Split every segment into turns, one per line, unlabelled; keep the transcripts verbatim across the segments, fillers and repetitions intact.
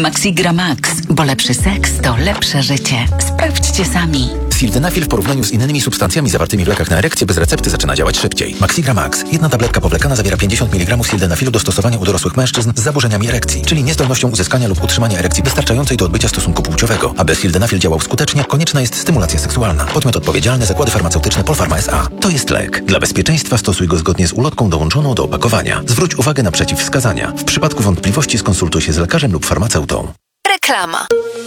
Maxigra Max, bo lepszy seks to lepsze życie. Sprawdźcie sami.
Sildenafil w porównaniu z innymi substancjami zawartymi w lekach na erekcję bez recepty zaczyna działać szybciej. Maxigra Max. Jedna tabletka powlekana zawiera pięćdziesiąt miligramów sildenafilu do stosowania u dorosłych mężczyzn z zaburzeniami erekcji, czyli niezdolnością uzyskania lub utrzymania erekcji wystarczającej do odbycia stosunku płciowego. Aby sildenafil działał skutecznie, konieczna jest stymulacja seksualna. Podmiot odpowiedzialny: Zakłady Farmaceutyczne Polpharma S A. To jest lek. Dla bezpieczeństwa stosuj go zgodnie z ulotką dołączoną do opakowania. Zwróć uwagę na przeciwwskazania. W przypadku wątpliwości skonsultuj się z lekarzem lub farmaceutą.
Reklama.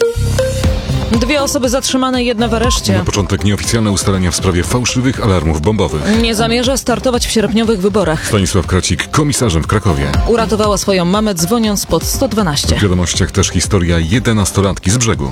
Dwie osoby zatrzymane, jedna w areszcie.
Na początek nieoficjalne ustalenia w sprawie fałszywych alarmów bombowych.
Nie zamierza startować w sierpniowych wyborach.
Stanisław Kracik komisarzem w Krakowie.
Uratowała swoją mamę, dzwoniąc pod sto dwanaście.
W wiadomościach też historia jedenastolatki z Brzegu.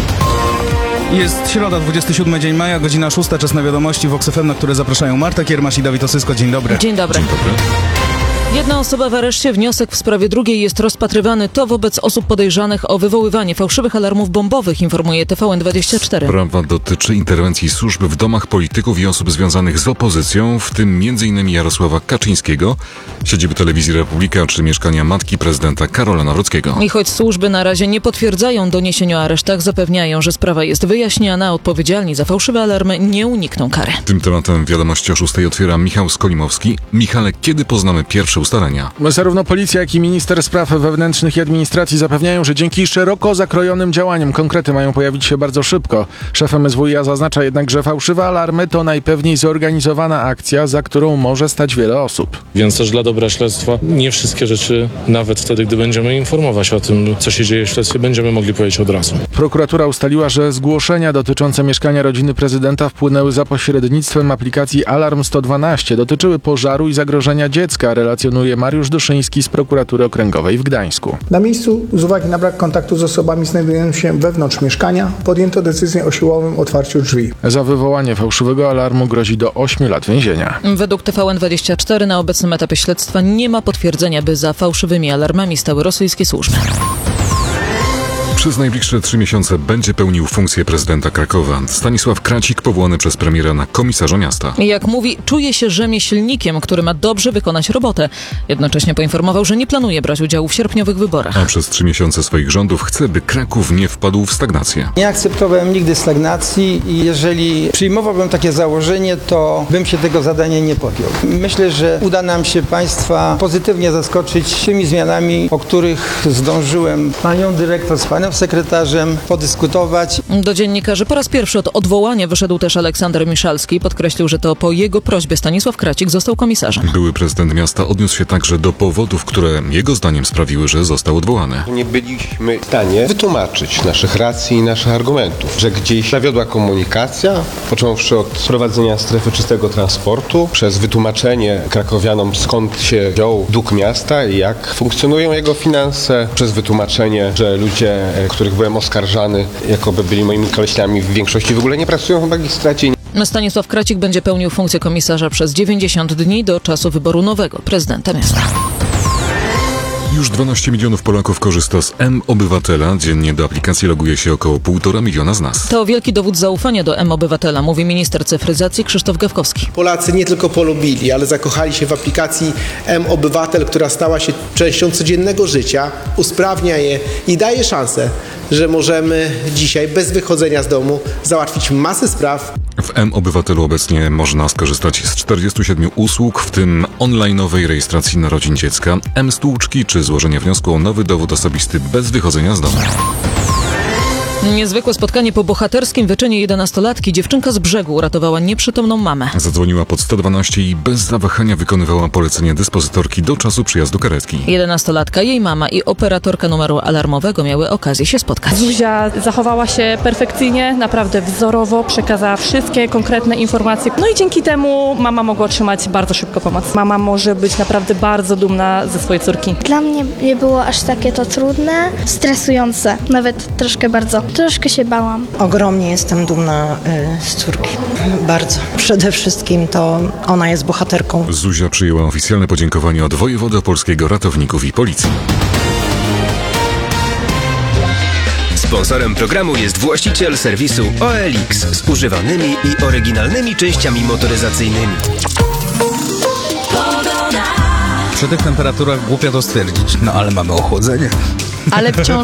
Jest środa, dwudziesty siódmy dzień maja, godzina szósta, czas na wiadomości w Vox F M, na które zapraszają Marta Kiermasz i Dawid Osysko. Dzień dobry.
Dzień dobry.
Dzień dobry.
Jedna osoba w areszcie, wniosek w sprawie drugiej jest rozpatrywany. To wobec osób podejrzanych o wywoływanie fałszywych alarmów bombowych, informuje T V N dwadzieścia cztery.
Sprawa dotyczy interwencji służb w domach polityków i osób związanych z opozycją, w tym między innymi Jarosława Kaczyńskiego, siedziby Telewizji Republika czy mieszkania matki prezydenta Karola Nawrockiego.
I choć służby na razie nie potwierdzają doniesień o aresztach, zapewniają, że sprawa jest wyjaśniana, a odpowiedzialni za fałszywe alarmy nie unikną kary.
Tym tematem wiadomości o szóstej otwiera Michał Skolimowski. Michale, kiedy poznamy pierwsze ustalenia?
Zarówno policja, jak i minister spraw wewnętrznych i administracji zapewniają, że dzięki szeroko zakrojonym działaniom konkrety mają pojawić się bardzo szybko. Szef M S W iA zaznacza jednak, że fałszywe alarmy to najpewniej zorganizowana akcja, za którą może stać wiele osób.
Więc też dla dobra śledztwa nie wszystkie rzeczy, nawet wtedy, gdy będziemy informować o tym, co się dzieje w śledztwie, będziemy mogli powiedzieć od razu.
Prokuratura ustaliła, że zgłoszenia dotyczące mieszkania rodziny prezydenta wpłynęły za pośrednictwem aplikacji Alarm sto dwanaście. Dotyczyły pożaru i zagrożenia dziecka, relacjonuje Mariusz Duszyński z Prokuratury Okręgowej w Gdańsku.
Na miejscu, z uwagi na brak kontaktu z osobami znajdującymi się wewnątrz mieszkania, podjęto decyzję o siłowym otwarciu drzwi.
Za wywołanie fałszywego alarmu grozi do ośmiu lat więzienia.
Według T V N dwadzieścia cztery na obecnym etapie śledztwa nie ma potwierdzenia, by za fałszywymi alarmami stały rosyjskie służby.
Przez najbliższe trzy miesiące będzie pełnił funkcję prezydenta Krakowa. Stanisław Kracik powołany przez premiera na komisarza miasta.
Jak mówi, czuje się rzemieślnikiem, który ma dobrze wykonać robotę. Jednocześnie poinformował, że nie planuje brać udziału w sierpniowych wyborach.
A przez trzy miesiące swoich rządów chce, by Kraków nie wpadł w stagnację.
Nie akceptowałem nigdy stagnacji i jeżeli przyjmowałbym takie założenie, to bym się tego zadania nie podjął. Myślę, że uda nam się państwa pozytywnie zaskoczyć tymi zmianami, o których zdążyłem panią dyrektor z panem sekretarzem podyskutować.
Do dziennikarzy po raz pierwszy od odwołania wyszedł też Aleksander Miszalski. Podkreślił, że to po jego prośbie Stanisław Kracik został komisarzem.
Były prezydent miasta odniósł się także do powodów, które jego zdaniem sprawiły, że został odwołany.
Nie byliśmy w stanie wytłumaczyć naszych racji i naszych argumentów, że gdzieś zawiodła komunikacja, począwszy od wprowadzenia strefy czystego transportu, przez wytłumaczenie krakowianom, skąd się wziął dług miasta i jak funkcjonują jego finanse, przez wytłumaczenie, że ludzie, których byłem oskarżany, jakoby byli moimi koleśniami, w większości w ogóle nie pracują w magistracie.
Stanisław Kracik będzie pełnił funkcję komisarza przez dziewięćdziesiąt dni do czasu wyboru nowego prezydenta miasta.
Już dwanaście milionów Polaków korzysta z M-Obywatela. Dziennie do aplikacji loguje się około półtora miliona z nas.
To wielki dowód zaufania do M-Obywatela, mówi minister cyfryzacji Krzysztof Gawkowski.
Polacy nie tylko polubili, ale zakochali się w aplikacji M-Obywatel, która stała się częścią codziennego życia, usprawnia je i daje szansę, że możemy dzisiaj bez wychodzenia z domu załatwić masę spraw.
W M-Obywatelu obecnie można skorzystać z czterdziestu siedmiu usług, w tym online'owej rejestracji narodzin dziecka, M-Stłuczki czy złożenia wniosku o nowy dowód osobisty bez wychodzenia z domu.
Niezwykłe spotkanie po bohaterskim wyczynie jedenastolatki. Dziewczynka z Brzegu uratowała nieprzytomną mamę.
Zadzwoniła pod sto dwanaście i bez zawahania wykonywała polecenie dyspozytorki do czasu przyjazdu karetki.
Jedenastolatka, jej mama i operatorka numeru alarmowego miały okazję się spotkać.
Zuzia zachowała się perfekcyjnie, naprawdę wzorowo, przekazała wszystkie konkretne informacje. No i dzięki temu mama mogła otrzymać bardzo szybko pomoc. Mama może być naprawdę bardzo dumna ze swojej córki.
Dla mnie nie było aż takie to trudne, stresujące, nawet troszkę bardzo. Troszkę się bałam.
Ogromnie jestem dumna y, z córki. Bardzo. Przede wszystkim to ona jest bohaterką.
Zuzia przyjęła oficjalne podziękowanie od wojewody opolskiego, ratowników i policji.
Sponsorem programu jest właściciel serwisu O L X z używanymi i oryginalnymi częściami motoryzacyjnymi.
Przy tych temperaturach głupio to stwierdzić, no ale mamy ochłodzenie.
Ale wciąż